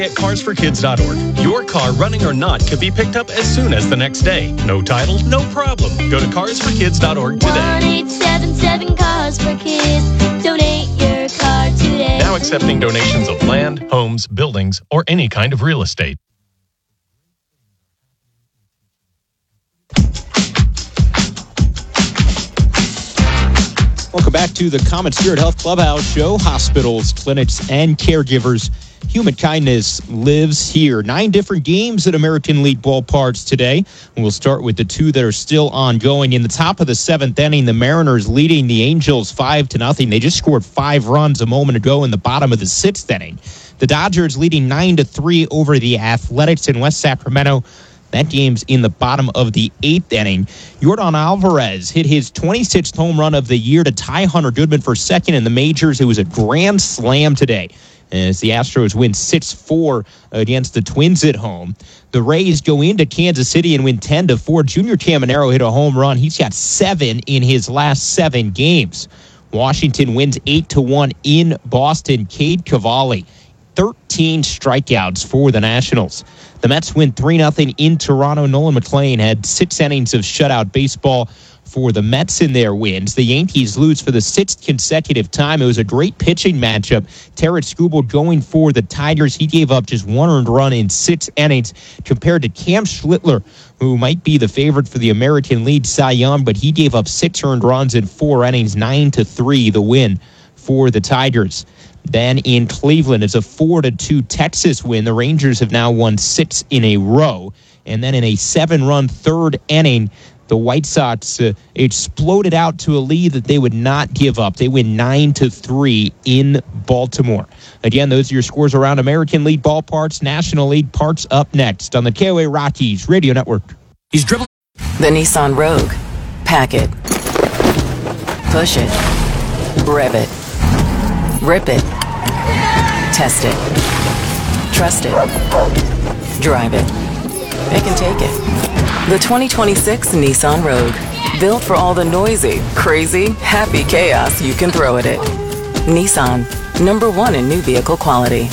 At carsforkids.org. Your car, running or not, could be picked up as soon as the next day. No title, no problem. Go to carsforkids.org today. 1-877-CARS-FOR-KIDS. Donate your car today. Now accepting donations of land, homes, buildings, or any kind of real estate. Welcome back to the Common Spirit Health Clubhouse Show. Hospitals, clinics, and caregivers. Human kindness lives here. 9 different games at American League ballparks today. We'll start with the 2 that are still ongoing. In the top of the 7th inning, the Mariners leading the Angels 5-0. They just scored 5 runs a moment ago in the bottom of the 6th inning. The Dodgers leading 9-3 over the Athletics in West Sacramento. That game's in the bottom of the 8th inning. Yordan Alvarez hit his 26th home run of the year to tie Hunter Goodman for second in the majors. It was a grand slam today as the Astros win 6-4 against the Twins at home. The Rays go into Kansas City and win 10-4. Junior Caminero hit a home run. He's got 7 in his last 7 games. Washington wins 8-1 in Boston. Cade Cavalli, 13 strikeouts for the Nationals. The Mets win 3-0 in Toronto. Nolan McLean had 6 innings of shutout baseball for the Mets in their wins. The Yankees lose for the 6th consecutive time. It was a great pitching matchup. Tarik Skubal going for the Tigers. He gave up just 1 earned run in 6 innings compared to Cam Schlittler, who might be the favorite for the American League Cy Young, but he gave up 6 earned runs in 4 innings, 9-3 the win for the Tigers. Then in Cleveland, it's a 4-2 Texas win. The Rangers have now won 6 in a row. And then in a 7-run 3rd inning, the White Sox exploded out to a lead that they would not give up. They win 9-3 in Baltimore. Again, those are your scores around American League ballparks. National League parks up next on the KOA Rockies Radio Network. He's dribbling. The Nissan Rogue. Pack it. Push it. Rev it. Rip it. Test it. Trust it. Drive it. It can take it. The 2026 Nissan Rogue. Built for all the noisy, crazy, happy chaos you can throw at it. Nissan. #1 in new vehicle quality.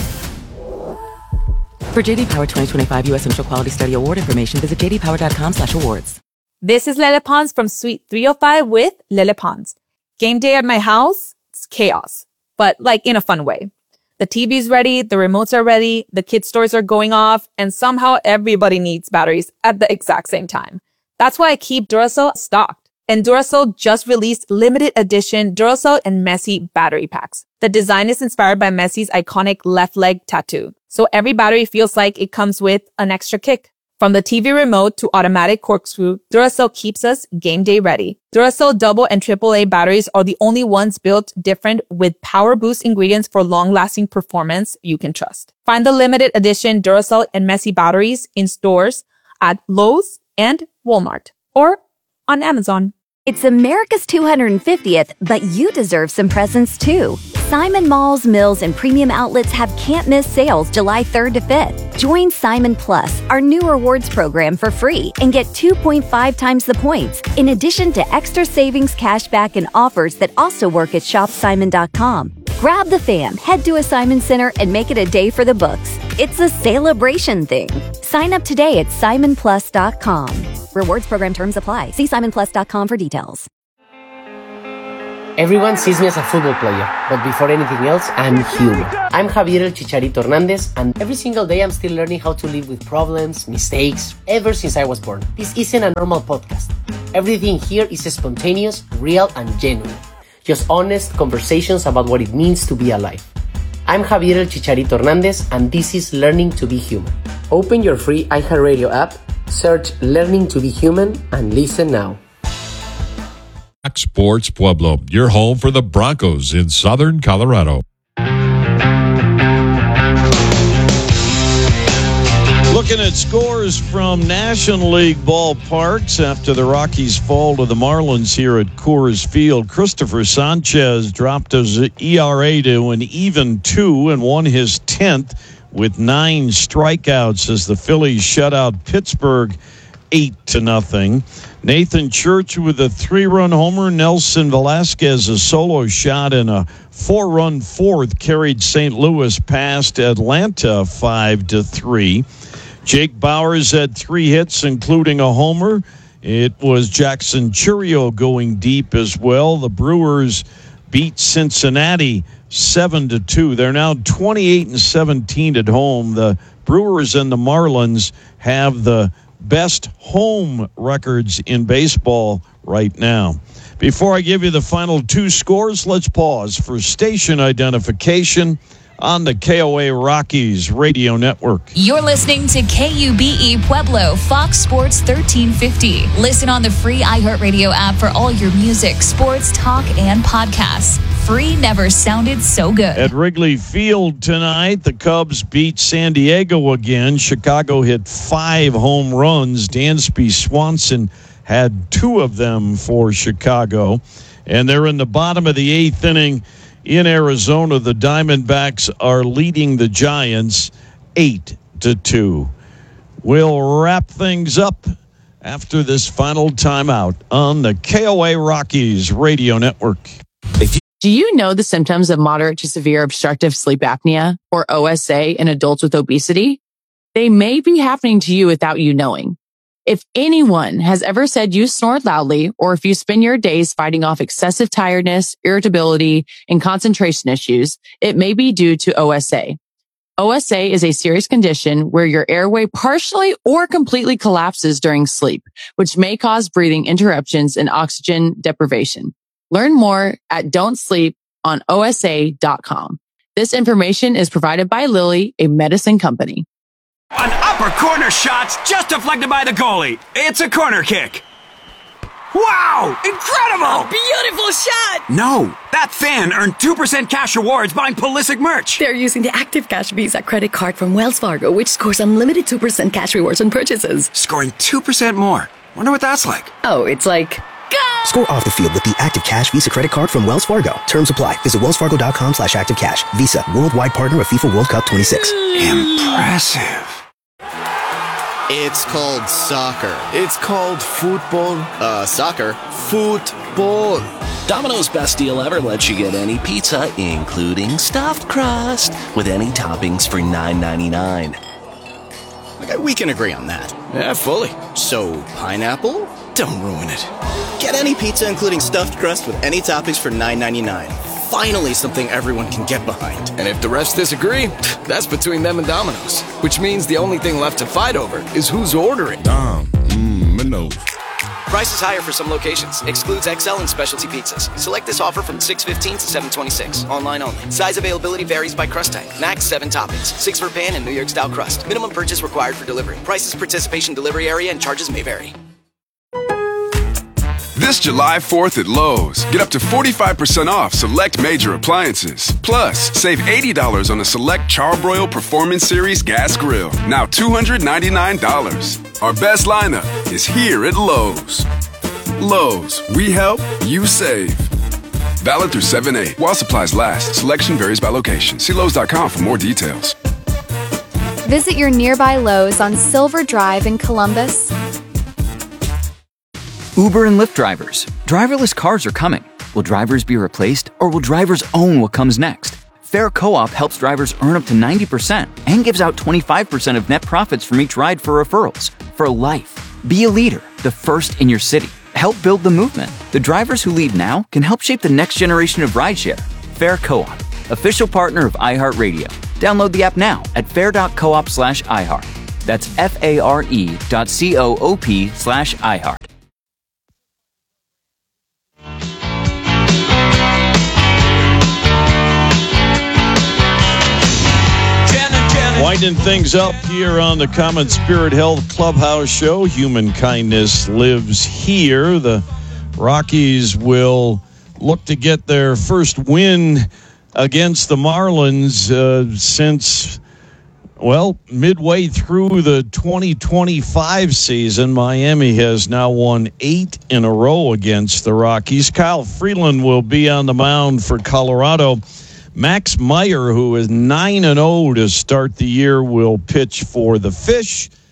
For JD Power 2025 U.S. Initial Quality Study Award information, visit jdpower.com/awards. This is Lele Pons from Suite 305 with Lele Pons. Game day at my house, it's chaos, but like in a fun way. The TV's ready, the remotes are ready, the kids' toys are going off, and somehow everybody needs batteries at the exact same time. That's why I keep Duracell stocked. And Duracell just released limited edition Duracell and Messi battery packs. The design is inspired by Messi's iconic left leg tattoo, so every battery feels like it comes with an extra kick. From the TV remote to automatic corkscrew, Duracell keeps us game day ready. Duracell double and AAA batteries are the only ones built different with power boost ingredients for long-lasting performance you can trust. Find the limited edition Duracell and Messi batteries in stores at Lowe's and Walmart or on Amazon. It's America's 250th, but you deserve some presents too. Simon Malls, Mills, and Premium Outlets have can't-miss sales July 3rd to 5th. Join Simon Plus, our new rewards program, for free and get 2.5 times the points, in addition to extra savings, cashback, and offers that also work at shopsimon.com. Grab the fam, head to a Simon Center, and make it a day for the books. It's a celebration thing. Sign up today at simonplus.com. Rewards program terms apply. See simonplus.com for details. Everyone sees me as a football player, but before anything else, I'm human. I'm Javier El Chicharito Hernandez, and every single day I'm still learning how to live with problems, mistakes, ever since I was born. This isn't a normal podcast. Everything here is spontaneous, real, and genuine. Just honest conversations about what it means to be alive. I'm Javier El Chicharito Hernandez, and this is Learning to be Human. Open your free iHeartRadio app, search Learning to be Human, and listen now. Sports Pueblo, your home for the Broncos in Southern Colorado. Looking at scores from National League ballparks after the Rockies' fall to the Marlins here at Coors Field. Christopher Sanchez dropped his ERA to an even 2 and won his 10th with 9 strikeouts as the Phillies shut out Pittsburgh 8-0. Nathan Church with a 3-run homer. Nelson Velasquez, a solo shot, and a 4-run fourth carried St. Louis past Atlanta 5-3. Jake Bauers had 3 hits, including a homer. It was Jackson Chourio going deep as well. The Brewers beat Cincinnati 7-2. They're now 28-17 at home. The Brewers and the Marlins have the best home records in baseball right now. Before I give you the final 2 scores, let's pause for station identification on the KOA Rockies radio network. You're listening to KUBE Pueblo, Fox Sports 1350. Listen on the free iHeartRadio app for all your music, sports, talk, and podcasts. Free never sounded so good. At Wrigley Field tonight, the Cubs beat San Diego again. Chicago hit 5 home runs. Dansby Swanson had 2 of them for Chicago. And they're in the bottom of the 8th inning. In Arizona, the Diamondbacks are leading the Giants 8-2. We'll wrap things up after this final timeout on the KOA Rockies radio network. Do you know the symptoms of moderate to severe obstructive sleep apnea, or OSA, in adults with obesity? They may be happening to you without you knowing. If anyone has ever said you snore loudly, or if you spend your days fighting off excessive tiredness, irritability, and concentration issues, it may be due to OSA. OSA is a serious condition where your airway partially or completely collapses during sleep, which may cause breathing interruptions and oxygen deprivation. Learn more at don'tsleeponosa.com. This information is provided by Lilly, a medicine company. An upper corner shot's just deflected by the goalie. It's a corner kick. Wow! Incredible! A beautiful shot! No, that fan earned 2% cash rewards buying Pulisic merch. They're using the Active Cash Visa credit card from Wells Fargo, which scores unlimited 2% cash rewards on purchases. Scoring 2% more. Wonder what that's like. Oh, it's like... Go! Score off the field with the Active Cash Visa credit card from Wells Fargo. Terms apply. Visit wellsfargo.com/activecash. Visa, worldwide partner of FIFA World Cup 26. Impressive. It's called soccer. It's called football. Soccer. Football. Domino's best deal ever lets you get any pizza, including stuffed crust, with any toppings for $9.99. Okay, we can agree on that. Yeah, fully. So, pineapple? Don't ruin it. Get any pizza, including stuffed crust, with any toppings for $9.99. Finally, something everyone can get behind. And if the refs disagree, that's between them and Domino's. Which means the only thing left to fight over is who's ordering. No. Price is higher for some locations. Excludes XL and specialty pizzas. Select this offer from 6/15 to 7/26. Online only. Size availability varies by crust type. Max 7 toppings. 6 for pan and New York style crust. Minimum purchase required for delivery. Prices, participation, delivery area, and charges may vary. This July 4th at Lowe's, get up to 45% off select major appliances. Plus, save $80 on a select Charbroil Performance Series gas grill. Now $299. Our best lineup is here at Lowe's. Lowe's, we help, you save. Valid through 7/8. While supplies last, selection varies by location. See Lowe's.com for more details. Visit your nearby Lowe's on Silver Drive in Columbus. Uber and Lyft drivers. Driverless cars are coming. Will drivers be replaced, or will drivers own what comes next? Fair Co-op helps drivers earn up to 90% and gives out 25% of net profits from each ride for referrals. For life. Be a leader, the first in your city. Help build the movement. The drivers who lead now can help shape the next generation of rideshare. Fair Co-op, official partner of iHeartRadio. Download the app now at fair.coop/iHeart. That's FARE.coop/iHeart. Winding things up here on the Common Spirit Health Clubhouse Show. Human kindness lives here. The Rockies will look to get their first win against the Marlins since, midway through the 2025 season. Miami has now won 8 in a row against the Rockies. Kyle Freeland will be on the mound for Colorado. Max Meyer, who is 9-0 to start the year, will pitch for the Fish.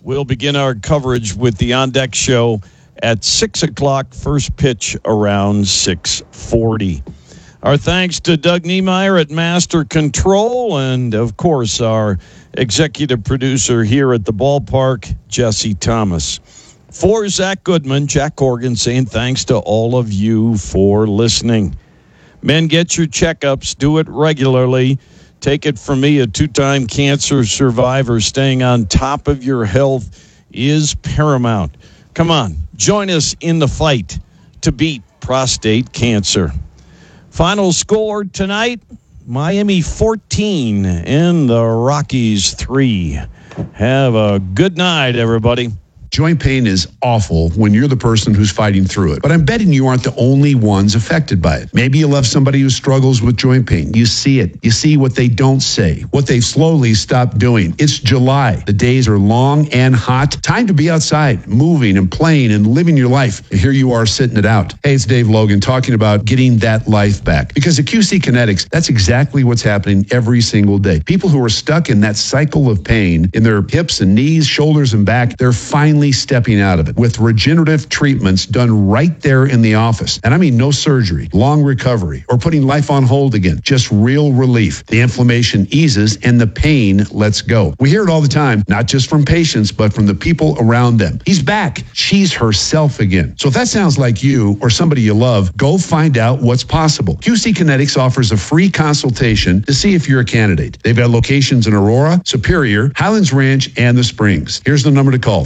We'll begin our coverage with the On Deck Show at 6 o'clock, first pitch around 6:40. Our thanks to Doug Niemeyer at Master Control, and, of course, our executive producer here at the ballpark, Jesse Thomas. For Zach Goodman, Jack Corgan saying thanks to all of you for listening. Men, get your checkups. Do it regularly. Take it from me, a 2-time cancer survivor. Staying on top of your health is paramount. Come on, join us in the fight to beat prostate cancer. Final score tonight, Miami 14 and the Rockies 3. Have a good night, everybody. Joint pain is awful when you're the person who's fighting through it. But I'm betting you aren't the only ones affected by it. Maybe you love somebody who struggles with joint pain. You see it. You see what they don't say, what they've slowly stopped doing. It's July. The days are long and hot. Time to be outside, moving and playing and living your life. And here you are sitting it out. Hey, it's Dave Logan talking about getting that life back. Because at QC Kinetics, that's exactly what's happening every single day. People who are stuck in that cycle of pain in their hips and knees, shoulders, and back, they're finally stepping out of it with regenerative treatments done right there in the office. And I mean no surgery, long recovery, or putting life on hold again. Just real relief. The inflammation eases and the pain lets go. We hear it all the time, not just from patients, but from the people around them. He's back. She's herself again. So if that sounds like you or somebody you love, go find out what's possible. QC Kinetics offers a free consultation to see if you're a candidate. They've got locations in Aurora, Superior, Highlands Ranch, and the Springs. Here's the number to call,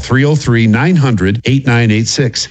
303-900-8986.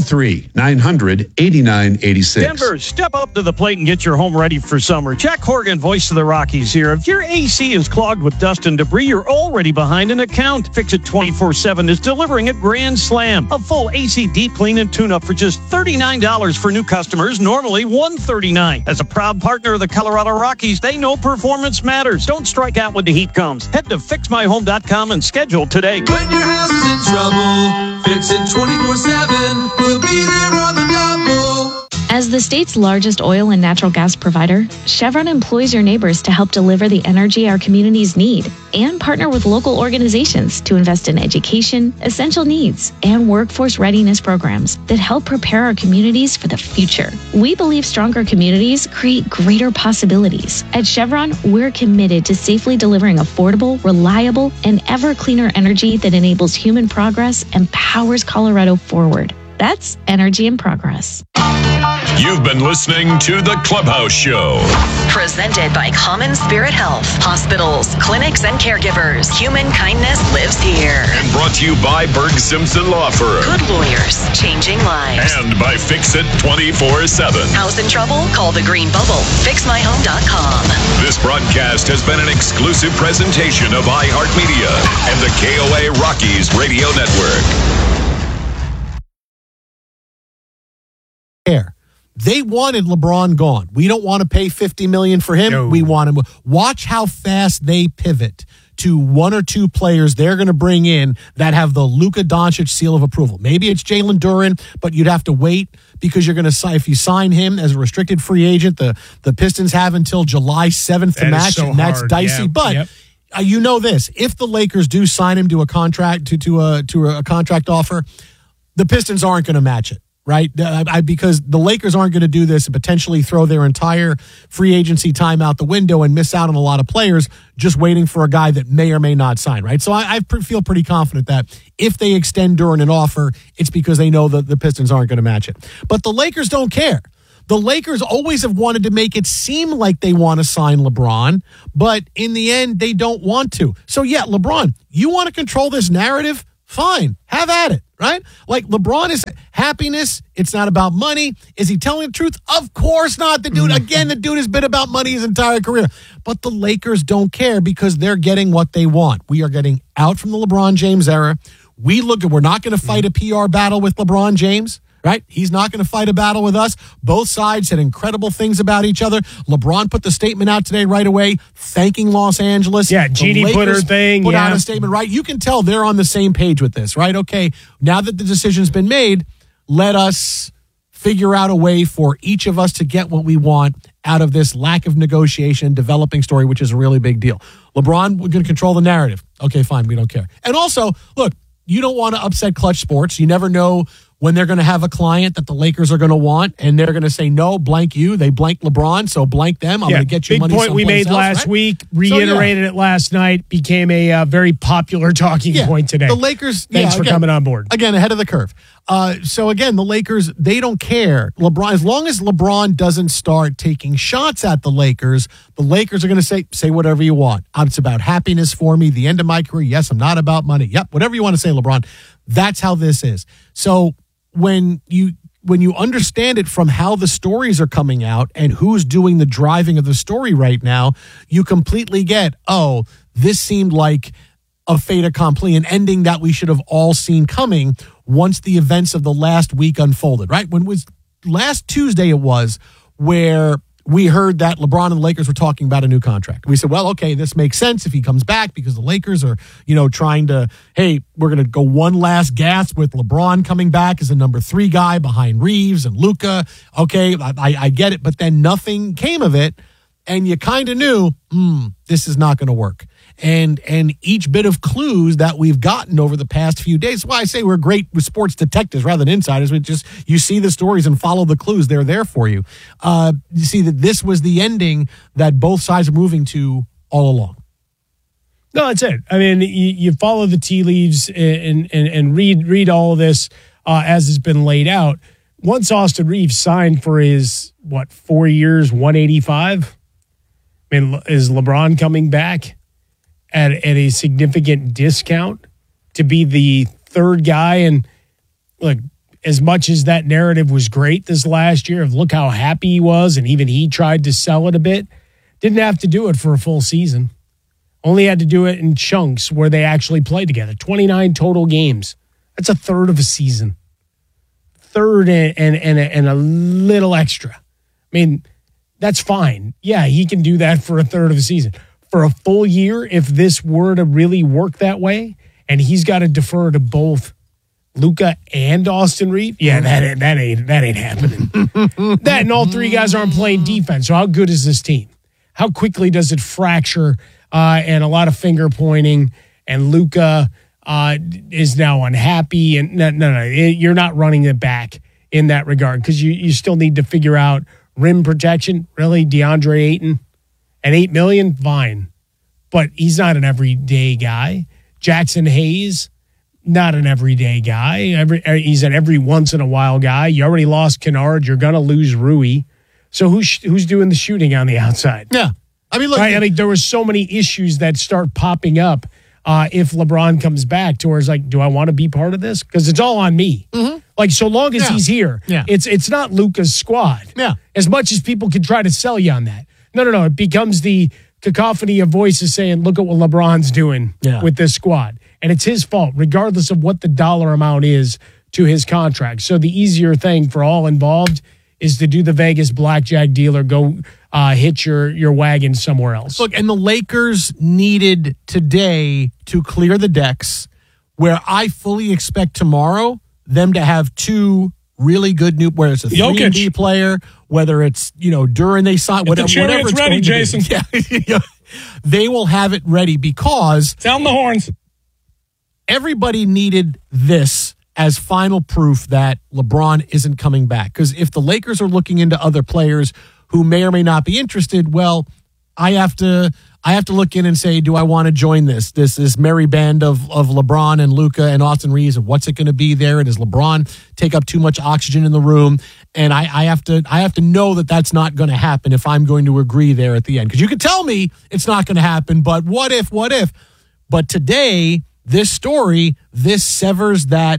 303-900-8986. Denver, step up to the plate and get your home ready for summer. Jack Horgan, voice of the Rockies here. If your AC is clogged with dust and debris, you're already behind an account. Fix It 24/7 is delivering at Grand Slam. A full AC deep clean and tune-up for just $39 for new customers, normally $139. As a proud partner of the Colorado Rockies, they know performance matters. Don't strike out when the heat comes. Head to fixmyhome.com and schedule today. When your house is in trouble, Fix It 24/7. We'll be there on the double. As the state's largest oil and natural gas provider, Chevron employs your neighbors to help deliver the energy our communities need and partner with local organizations to invest in education, essential needs, and workforce readiness programs that help prepare our communities for the future. We believe stronger communities create greater possibilities. At Chevron, we're committed to safely delivering affordable, reliable, and ever cleaner energy that enables human progress and powers Colorado forward. That's energy in progress. You've been listening to The Clubhouse Show. Presented by Common Spirit Health. Hospitals, clinics, and caregivers. Human kindness lives here. And brought to you by Berg Simpson Law Firm. Good lawyers, changing lives. And by Fix It 24/7. House in trouble? Call the Green Bubble. FixMyHome.com. This broadcast has been an exclusive presentation of iHeartMedia and the KOA Rockies Radio Network. They wanted LeBron gone. We don't want to pay $50 million for him. No. We want him. Watch how fast they pivot to one or two players they're going to bring in that have the Luka Doncic seal of approval. Maybe it's Jalen Duren, but you'd have to wait because you're going to sign. If you sign him as a restricted free agent, the Pistons have until July 7th to match, and that's dicey. Yeah. But you know this: if the Lakers do sign him to a contract to a contract offer, the Pistons aren't going to match it. Right? Because the Lakers aren't going to do this and potentially throw their entire free agency time out the window and miss out on a lot of players just waiting for a guy that may or may not sign, right? So I feel pretty confident that if they extend Duren an offer, it's because they know that the Pistons aren't going to match it. But the Lakers don't care. The Lakers always have wanted to make it seem like they want to sign LeBron, but in the end, they don't want to. So yeah, LeBron, you want to control this narrative? Fine. Have at it, right? Like LeBron is happiness. It's not about money. Is he telling the truth? Of course not. The dude has been about money his entire career. But the Lakers don't care because they're getting what they want. We are getting out from the LeBron James era. We're not going to fight a PR battle with LeBron James. Right? He's not going to fight a battle with us. Both sides said incredible things about each other. LeBron put the statement out today right away, thanking Los Angeles. Yeah, Jeannie put her thing. Put out a statement, right? You can tell they're on the same page with this, right? Okay, now that the decision's been made, let us figure out a way for each of us to get what we want out of this lack of negotiation, developing story, which is a really big deal. LeBron, we're going to control the narrative. Okay, fine, we don't care. And also, look, you don't want to upset Clutch Sports. You never know when they're going to have a client that the Lakers are going to want, and they're going to say, no, blank you. They blank LeBron, so blank them. I'm going to get you money big point we made last week, reiterated it last night, became a very popular talking point today. The Lakers, thanks for coming on board. Again, ahead of the curve. So again, the Lakers, they don't care. LeBron, as long as LeBron doesn't start taking shots at the Lakers are going to say whatever you want. It's about happiness for me, the end of my career. Yes, I'm not about money. Yep, whatever you want to say, LeBron. That's how this is. So when you understand it from how the stories are coming out and who's doing the driving of the story right now, you completely get, this seemed like a fait accompli, an ending that we should have all seen coming once the events of the last week unfolded, right? When it was last Tuesday, it was where we heard that LeBron and the Lakers were talking about a new contract. We said, well, okay, this makes sense if he comes back because the Lakers are, trying to, hey, we're going to go one last gasp with LeBron coming back as a number 3 guy behind Reeves and Luka. Okay, I get it, but then nothing came of it. And you kind of knew, this is not going to work. And each bit of clues that we've gotten over the past few days, why I say we're great with sports detectives rather than insiders. You see the stories and follow the clues. They're there for you. You see that this was the ending that both sides are moving to all along. No, that's it. I mean, you follow the tea leaves and read all of this as it's been laid out. Once Austin Reeves signed for his, 4 years, 185? I mean, is LeBron coming back at a significant discount to be the third guy? And look, as much as that narrative was great this last year of look how happy he was, and even he tried to sell it a bit, didn't have to do it for a full season. Only had to do it in chunks where they actually played together. 29 total games. That's a third of a season. Third and a little extra. I mean, that's fine. Yeah, he can do that for a third of a season. For a full year, if this were to really work that way, and he's got to defer to both Luka and Austin Reeves, that ain't happening. That and all 3 guys aren't playing defense. So how good is this team? How quickly does it fracture? And a lot of finger pointing, and Luka is now unhappy. And no, you're not running it back in that regard because you still need to figure out rim protection. Really, DeAndre Ayton at $8 million, fine, but he's not an everyday guy. Jackson Hayes, not an everyday guy. He's an every once in a while guy. You already lost Kennard. You're gonna lose Rui. So who's doing the shooting on the outside? Yeah. I mean, look. Right? I mean, there were so many issues that start popping up if LeBron comes back towards do I want to be part of this? Because it's all on me. Mm-hmm. So long as he's here, it's not Luka's squad. Yeah. As much as people can try to sell you on that. No. It becomes the cacophony of voices saying, look at what LeBron's doing with this squad. And it's his fault, regardless of what the dollar amount is to his contract. So the easier thing for all involved is to do the Vegas blackjack deal or go hit your wagon somewhere else. Look, and the Lakers needed today to clear the decks, where I fully expect tomorrow them to have 2 really good new, whether it's a 3D player, whether it's, during they sign, whatever it's ready, Jason. They will have it ready because sound the horns. Everybody needed this as final proof that LeBron isn't coming back. Because if the Lakers are looking into other players who may or may not be interested, well, I have to look in and say, do I want to join this merry band of LeBron and Luka and Austin Reeves, and what's it going to be there? And does LeBron take up too much oxygen in the room? And I have to know that that's not going to happen if I'm going to agree there at the end. Because you could tell me it's not going to happen, but what if? But today, this story, this severs that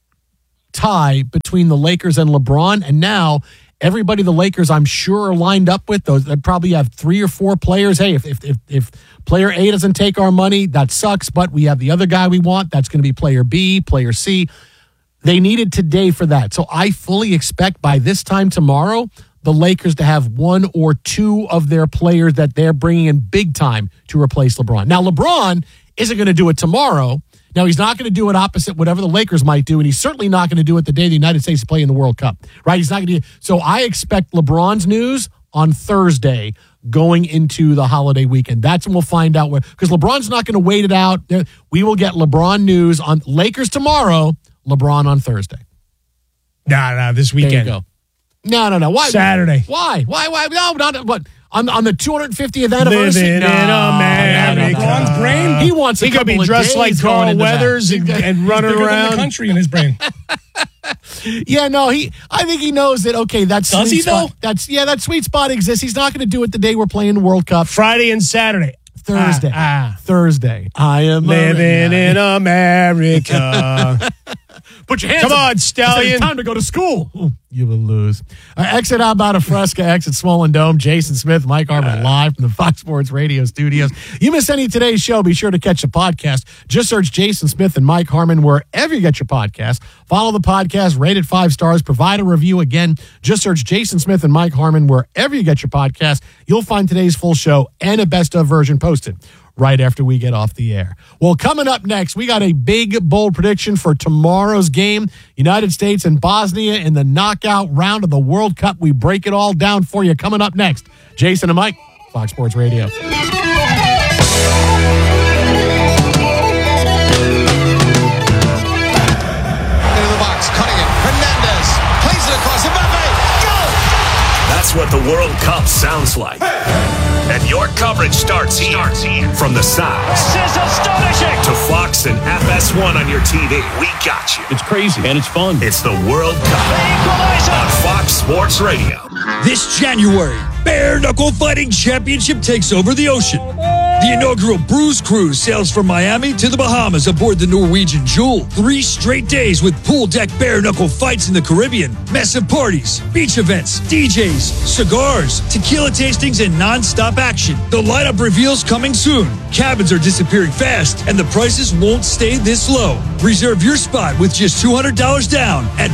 tie between the Lakers and LeBron, and now everybody the Lakers, I'm sure, are lined up with those. They probably have 3 or 4 players. Hey, if player A doesn't take our money, that sucks, but we have the other guy we want. That's going to be player B, player C. They needed today for that. So I fully expect by this time tomorrow, the Lakers to have 1 or 2 of their players that they're bringing in big time to replace LeBron. Now, LeBron isn't going to do it tomorrow. Now, he's not going to do it opposite whatever the Lakers might do, and he's certainly not going to do it the day the United States play in the World Cup, right? He's not going to do it. So I expect LeBron's news on Thursday going into the holiday weekend. That's when we'll find out where, because LeBron's not going to wait it out. We will get LeBron news on Lakers tomorrow, LeBron on Thursday. Nah, this weekend. There you go. No. Why? Saturday. Why? No, not what? On the 250th anniversary? Living in America. LeBron's brain? He wants a He could be couple of dressed days like going Carl into that. Weathers and running Bigger than around. the country in his brain. Yeah, no, I think he knows that, okay, that's Does he, though? That sweet spot exists. He's not going to do it the day we're playing the World Cup. Friday and Saturday. Thursday. Thursday. I am living in America. Put your hands Come up. on, Stallion. It's time to go to school. You will lose. Exit out about a Fresca, exit Swollen Dome. Jason Smith, Mike Harmon, live from the Fox Sports Radio studios. You miss any of today's show, be sure to catch the podcast. Just search Jason Smith and Mike Harmon wherever you get your podcast. Follow the podcast, rate it 5 stars, provide a review. Again, just search Jason Smith and Mike Harmon wherever you get your podcast. You'll find today's full show and a best of version posted right after we get off the air. Well, coming up next, we got a big, bold prediction for tomorrow's game. United States and Bosnia in the knockout round of the World Cup. We break it all down for you. Coming up next, Jason and Mike, Fox Sports Radio. Into the box, cutting it. Hernandez plays it across. Mbappe, go! That's what the World Cup sounds like. And your coverage starts here. From the sides. This is astonishing. To Fox and FS1 on your TV. We got you. It's crazy and it's fun. It's the World Cup on Fox Sports Radio. This January, Bare Knuckle Fighting Championship takes over the ocean. The inaugural Bruise Cruise sails from Miami to the Bahamas aboard the Norwegian Jewel. 3 straight days with pool deck bare knuckle fights in the Caribbean, massive parties, beach events, DJs, cigars, tequila tastings, and non-stop action. The lineup reveals coming soon. Cabins are disappearing fast, and the prices won't stay this low. Reserve your spot with just $200 down at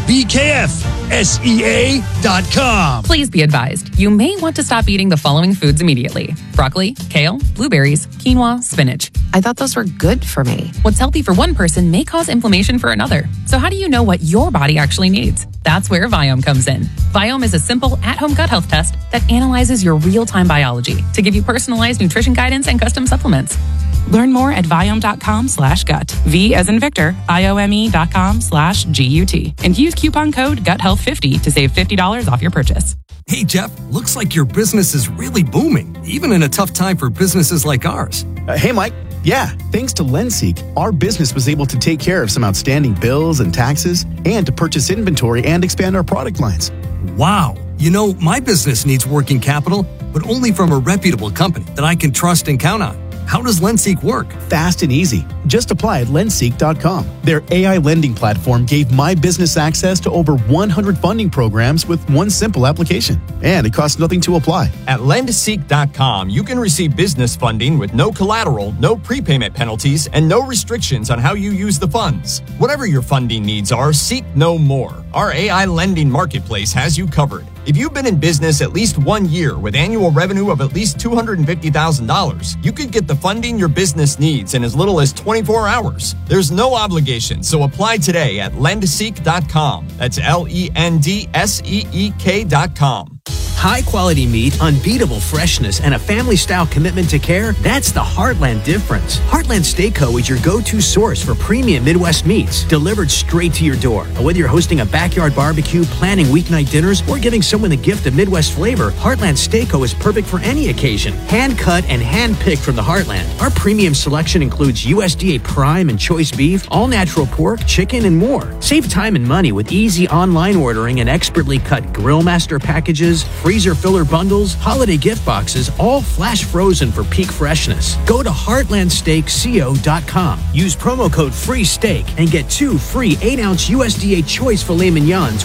BKFSEA.com. Please be advised, you may want to stop eating the following foods immediately: broccoli, kale, blueberries, quinoa, spinach. I thought those were good for me. What's healthy for one person may cause inflammation for another. So how do you know what your body actually needs? That's where Viome comes in. Viome is a simple at-home gut health test that analyzes your real-time biology to give you personalized nutrition guidance and custom supplements. Learn more at Viome.com/gut. V as in Victor, IOME.com/GUT. And use coupon code GUTHEALTH50 to save $50 off your purchase. Hey, Jeff, looks like your business is really booming, even in a tough time for businesses like ours. Hey, Mike. Yeah, thanks to LendSeek, our business was able to take care of some outstanding bills and taxes and to purchase inventory and expand our product lines. Wow. You know, my business needs working capital, but only from a reputable company that I can trust and count on. How does LendSeek work? Fast and easy. Just apply at lendseek.com. Their AI lending platform gave my business access to over 100 funding programs with one simple application. And it costs nothing to apply. At lendseek.com, you can receive business funding with no collateral, no prepayment penalties, and no restrictions on how you use the funds. Whatever your funding needs are, seek no more. Our AI lending marketplace has you covered. If you've been in business at least 1 year with annual revenue of at least $250,000, you could get the funding your business needs in as little as 24 hours. There's no obligation, so apply today at lendseek.com. That's LENDSEEK.com. High quality meat, unbeatable freshness, and a family style commitment to care. That's the Heartland difference. Heartland Steak Co. is your go-to source for premium Midwest meats delivered straight to your door. Whether you're hosting a backyard barbecue, planning weeknight dinners, or giving someone the gift of Midwest flavor, Heartland Steak Co. is perfect for any occasion. Hand cut and hand picked from the Heartland. Our premium selection includes USDA prime and choice beef, all natural pork, chicken, and more. Save time and money with easy online ordering and expertly cut grill master packages, freezer filler bundles, holiday gift boxes, all flash frozen for peak freshness. Go to heartlandsteakco.com. Use promo code FREESTEAK and get 2 free 8-ounce USDA choice filet mignons